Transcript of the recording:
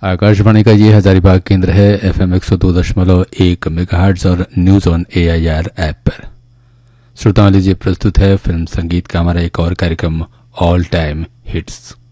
आकाशवाणी का ये हजारीबाग केंद्र है। FM 102.1 मेगाहर्ट्ज और न्यूज ऑन AIR ऐप पर। श्रोताओं लीजिए प्रस्तुत है फिल्म संगीत का हमारा एक और कार्यक्रम ऑल टाइम हिट्स।